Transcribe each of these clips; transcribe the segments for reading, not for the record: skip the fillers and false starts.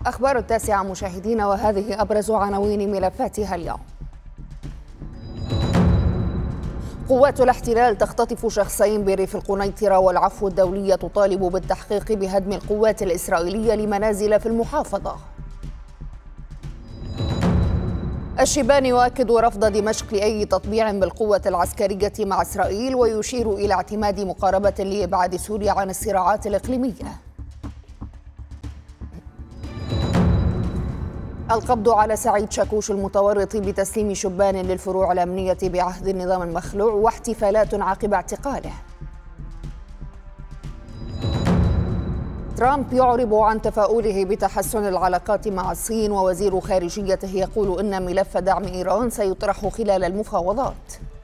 أخبار التاسعة مشاهدينا، وهذه أبرز عناوين ملفاتها اليوم. قوات الاحتلال تختطف شخصين بريف القنيطرة، والعفو الدولية تطالب بالتحقيق بهدم القوات الإسرائيلية لمنازل في المحافظة. الشيباني يؤكد رفض دمشق لأي تطبيع بالقوة العسكرية مع إسرائيل، ويشير إلى اعتماد مقاربة لإبعاد سوريا عن الصراعات الإقليمية. القبض على سعيد شاكوش المتورط بتسليم شبان للفروع الأمنية بعهد النظام المخلوع، واحتفالات عقب اعتقاله. ترامب يعرب عن تفاؤله بتحسن العلاقات مع الصين، ووزير خارجيته يقول إن ملف دعم إيران سيطرح خلال المفاوضات.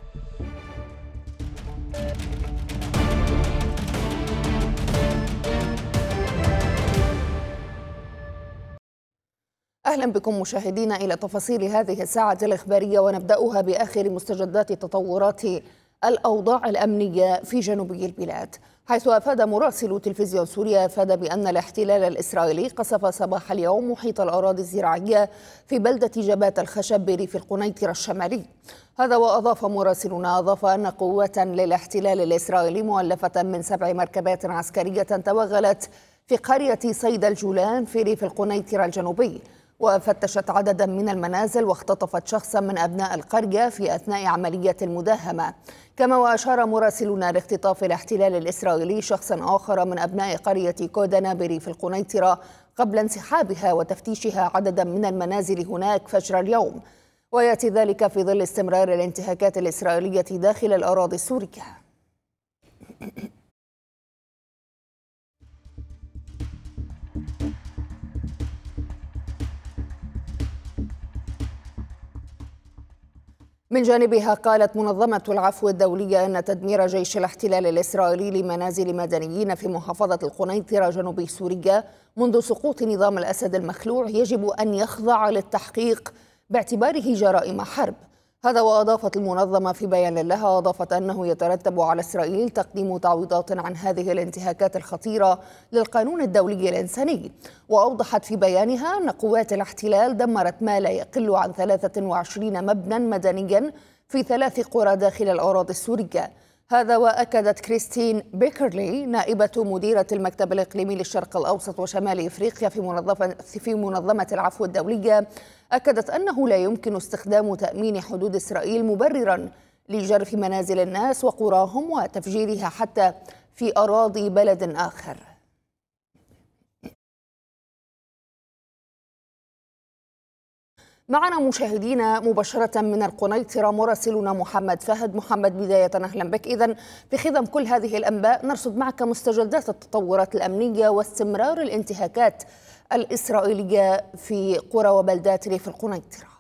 أهلا بكم مشاهدينا إلى تفاصيل هذه الساعة الإخبارية، ونبدأها بآخر مستجدات تطورات الأوضاع الأمنية في جنوبي البلاد، حيث أفاد مراسل تلفزيون سوريا بأن الاحتلال الإسرائيلي قصف صباح اليوم محيط الأراضي الزراعية في بلدة جبات الخشب بريف القنيطرة الشمالي. هذا وأضاف مراسلنا أن قوات للاحتلال الإسرائيلي مؤلفة من 7 مركبات عسكرية توغلت في قرية صيد الجولان في ريف القنيطرة الجنوبي، وفتشت عددا من المنازل واختطفت شخصا من أبناء القرية في أثناء عملية المداهمة. كما وأشار مراسلنا لاختطاف الاحتلال الإسرائيلي شخصا آخر من أبناء قرية كودنا بريف القنيطرة قبل انسحابها وتفتيشها عددا من المنازل هناك فجر اليوم، ويأتي ذلك في ظل استمرار الانتهاكات الإسرائيلية داخل الأراضي السورية. من جانبها قالت منظمة العفو الدولية أن تدمير جيش الاحتلال الإسرائيلي لمنازل مدنيين في محافظة القنيطرة جنوب سوريا منذ سقوط نظام الأسد المخلوع يجب أن يخضع للتحقيق باعتباره جرائم حرب. هذا وأضافت المنظمة في بيان لها، أضافت أنه يترتب على إسرائيل تقديم تعويضات عن هذه الانتهاكات الخطيرة للقانون الدولي الإنساني. وأوضحت في بيانها أن قوات الاحتلال دمرت ما لا يقل عن 23 مبنى مدنيا في 3 قرى داخل الأراضي السورية. هذا وأكدت كريستين بيكرلي نائبة مديرة المكتب الإقليمي للشرق الأوسط وشمال إفريقيا في منظمة العفو الدولية، أكدت أنه لا يمكن استخدام تأمين حدود إسرائيل مبررا لجرف منازل الناس وقراهم وتفجيرها حتى في أراضي بلد آخر. معنا مشاهدينا مباشرة من القنيطرة مراسلنا محمد فهد. محمد، بداية أهلا بك. إذن في خضم كل هذه الأنباء نرصد معك مستجدات التطورات الأمنية واستمرار الانتهاكات الإسرائيلية في قرى وبلدات ريف القنيطرة.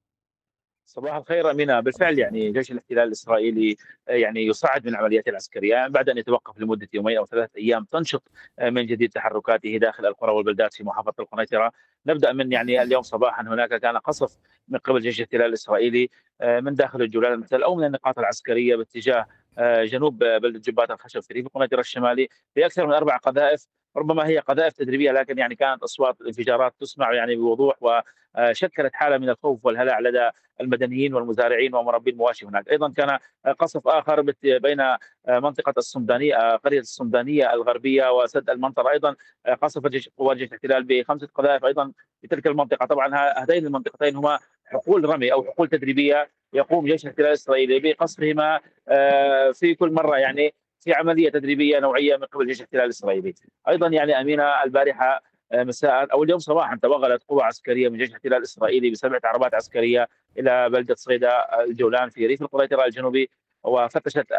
صباح الخير أمينة. بالفعل يعني جيش الاحتلال الإسرائيلي يعني يصعد من العمليات العسكرية يعني بعد أن يتوقف لمدة يومين أو 3 أيام، تنشط من جديد تحركاته داخل القرى والبلدات في محافظة القنيطرة. نبدأ من يعني اليوم صباحا هناك كان قصف من قبل جيش الاحتلال الإسرائيلي من داخل الجولان المحتل أو من النقاط العسكرية باتجاه جنوب بلدة جبات الخشب في ريف القنيطرة الشمالي بأكثر من 4 قذائف. ربما هي قذائف تدريبية، لكن يعني كانت أصوات الانفجارات تسمع يعني بوضوح، وشكلت حالة من الخوف والهلع لدى المدنيين والمزارعين ومربي المواشي هناك. ايضا كان قصف اخر بين منطقه الصمدانيه، قريه الصمدانيه الغربيه وسد المنطره. ايضا قصف قوات جيش الاحتلال ب5 قذائف ايضا في تلك المنطقه. طبعا هذين المنطقتين هما حقول رمي او حقول تدريبيه يقوم جيش الاحتلال الاسرائيلي بقصفهما في كل مره، يعني في عمليه تدريبيه نوعيه من قبل جيش الاحتلال الاسرائيلي. ايضا يعني امينه البارحه مساء او اليوم صباحا توغلت قوة عسكرية من جيش الاحتلال الإسرائيلي ب7 عربات عسكرية إلى بلدة صيدا الجولان في ريف القنيطرة الجنوبي، وفتشت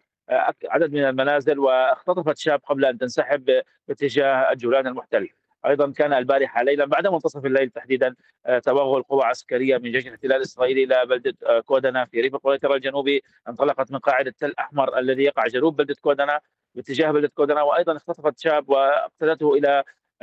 عدد من المنازل واختطفت شاب قبل أن تنسحب باتجاه الجولان المحتل. ايضا كان البارحه ليلا بعد منتصف الليل تحديدا توغل قوى عسكريه من جيش الاحتلال الاسرائيلي الى بلده كودنا في ريف القنيطره الجنوبي. انطلقت من قاعده تل احمر الذي يقع جنوب بلده كودنا باتجاه بلده كودنا، وايضا اختطفت شاب واقتلته الى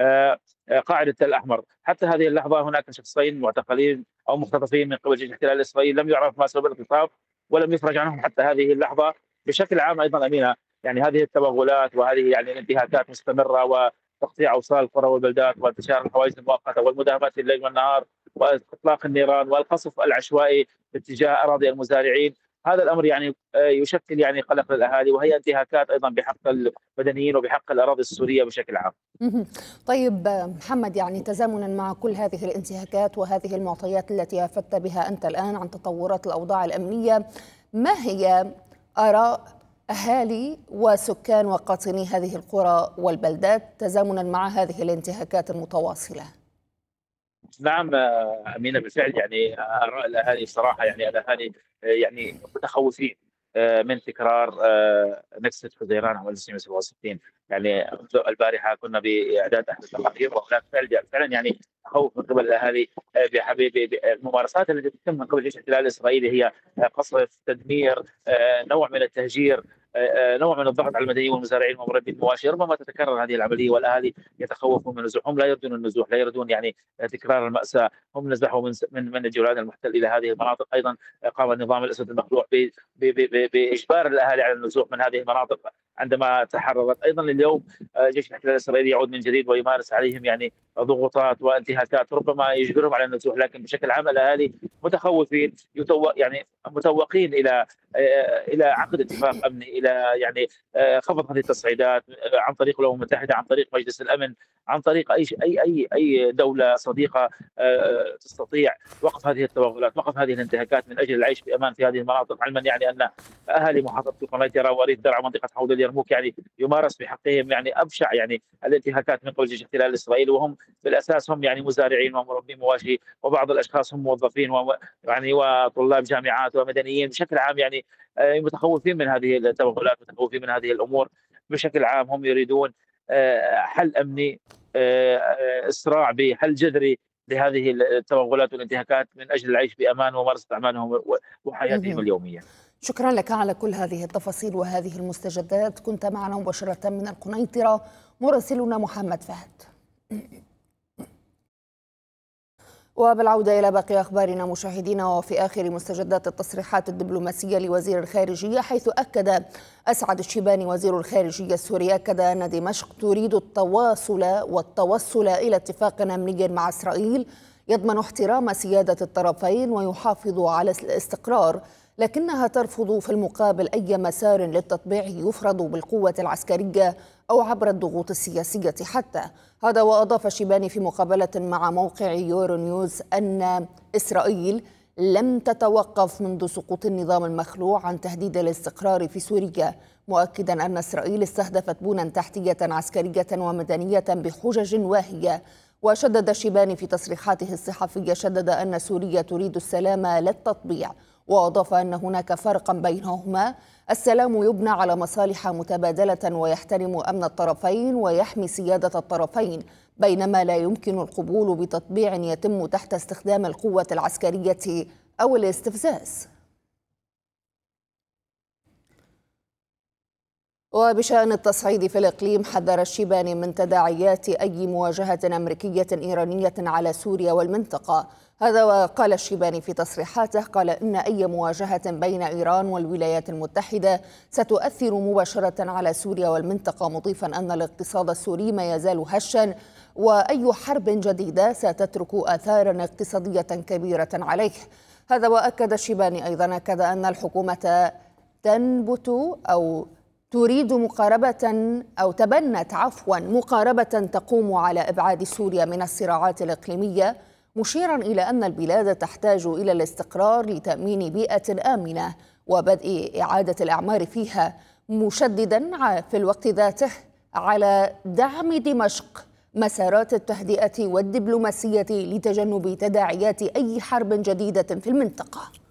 قاعده تل احمر. حتى هذه اللحظه هناك شخصين معتقلين او مختطفين من قبل جيش الاحتلال الاسرائيلي، لم يعرف ما سبب الاختطاف ولم يفرج عنهم حتى هذه اللحظه. بشكل عام ايضا امينه يعني هذه التوغلات وهذه يعني الانتهاكات مستمره تقطيع أوصال القرى والبلدات وانتشار الحواجز المؤقتة والمداهمات في الليل والنهار وإطلاق النيران والقصف العشوائي باتجاه أراضي المزارعين. هذا الأمر يعني يشكل يعني قلق للأهالي، وهي انتهاكات أيضا بحق المدنيين وبحق الأراضي السورية بشكل عام. مهم. طيب محمد، يعني تزامنا مع كل هذه الانتهاكات وهذه المعطيات التي أفدت بها أنت الآن عن تطورات الأوضاع الأمنية، ما هي آراء أهالي وسكان وقاطني هذه القرى والبلدات تزامنا مع هذه الانتهاكات المتواصلة؟ نعم أمينة، بالفعل يعني آراء الأهالي بصراحة، يعني الأهالي يعني متخوفين من تكرار نكسة حزيران عام 1967. يعني البارحة كنا بإعداد أحد التقارير، وهناك فعلا يعني تخوف من قبل الأهالي بالممارسات التي تتم من قبل جيش الاحتلال الإسرائيلي، هي قصف، تدمير، نوع من التهجير، نوع من الضغط على المدنيين والمزارعين ومربي المواشي. ربما تتكرر هذه العملية والأهالي يتخوفون من النزوح، هم لا يريدون النزوح، لا يريدون يعني تكرار المأساة. هم نزحوا من الجولان المحتل إلى هذه المناطق. أيضا قام النظام الأسود المخلوع بإجبار الأهالي على النزوح من هذه المناطق عندما تحررت. أيضا اليوم جيش الاحتلال الإسرائيلي يعود من جديد ويمارس عليهم يعني ضغوطات وانتهاكات، ربما يجبرهم على النزوح. لكن بشكل عام الأهالي متخوفين، يعني متوقين إلى عقد اتفاق أمني، إلى يعني خفض هذه التصعيدات عن طريق الأمم المتحدة، عن طريق مجلس الأمن، عن طريق أي دولة صديقة تستطيع وقف هذه التوغلات، وقف هذه الانتهاكات من أجل العيش بأمان في هذه المناطق. علما يعني أن أهالي محافظة القنيطرة وريف درعا ومنطقة حوض اليرموك يعني يمارس بحقهم يعني أبشع يعني الانتهاكات من قبل جيش الاحتلال الإسرائيلي، وهم بالأساس هم يعني مزارعين ومربي مواشي، وبعض الأشخاص هم موظفين يعني وطلاب جامعات ومدنيين بشكل عام. يعني متخوفين من هذه التوغلات، متخوفين من هذه الأمور بشكل عام. هم يريدون حل أمني، إسراع بحل جذري لهذه التوغلات والانتهاكات من أجل العيش بأمان وممارسة أعمالهم وحياتهم اليومية. شكرا لك على كل هذه التفاصيل وهذه المستجدات. كنت معنا مباشرة من القنيطرة مراسلنا محمد فهد. وبالعودة إلى باقي أخبارنا مشاهدينا، وفي آخر مستجدات التصريحات الدبلوماسية لوزير الخارجية، حيث أكد أسعد الشيباني وزير الخارجية السوري أن دمشق تريد التوصل إلى اتفاق أمني مع إسرائيل يضمن احترام سيادة الطرفين ويحافظ على الاستقرار، لكنها ترفض في المقابل أي مسار للتطبيع يفرض بالقوة العسكرية أو عبر الضغوط السياسية حتى. هذا وأضاف الشيباني في مقابلة مع موقع يورو نيوز أن إسرائيل لم تتوقف منذ سقوط النظام المخلوع عن تهديد الاستقرار في سوريا، مؤكدا أن إسرائيل استهدفت بنى تحتية عسكرية ومدنية بحجج واهية. وشدد الشيباني في تصريحاته الصحفية أن سوريا تريد السلام لا التطبيع، وأضاف أن هناك فرقا بينهما، السلام يبنى على مصالح متبادلة ويحترم أمن الطرفين ويحمي سيادة الطرفين، بينما لا يمكن القبول بتطبيع يتم تحت استخدام القوة العسكرية أو الاستفزاز. وبشأن التصعيد في الإقليم، حذر الشيباني من تداعيات أي مواجهة أمريكية إيرانية على سوريا والمنطقة. هذا وقال الشيباني في تصريحاته، قال إن أي مواجهة بين إيران والولايات المتحدة ستؤثر مباشرة على سوريا والمنطقة، مضيفا أن الاقتصاد السوري ما يزال هشا، وأي حرب جديدة ستترك آثارا اقتصادية كبيرة عليه. هذا وأكد الشيباني أيضا أن الحكومة تريد تبنت مقاربة تقوم على إبعاد سوريا من الصراعات الإقليمية، مشيرا إلى أن البلاد تحتاج إلى الاستقرار لتأمين بيئة آمنة وبدء إعادة الأعمار فيها، مشددا في الوقت ذاته على دعم دمشق مسارات التهدئة والدبلوماسية لتجنب تداعيات أي حرب جديدة في المنطقة.